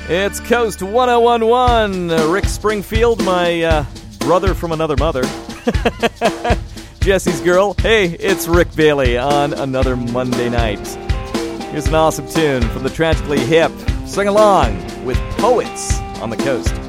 It's Coast 1011. Rick Springfield, my brother from another mother. Jesse's girl. Hey, it's Rick Bailey on another Monday night. Here's an awesome tune from the Tragically Hip. Sing along with Poets on the Coast.